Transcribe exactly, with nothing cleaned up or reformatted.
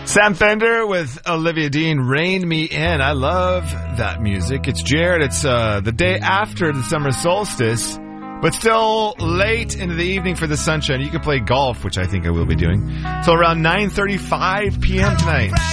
Sam Fender with Olivia Dean, Rain Me In. I love that music. It's Jared. It's uh, the day after the summer solstice, but still late into the evening for the sunshine. You can play golf, which I think I will be doing, till around nine thirty-five p.m. tonight.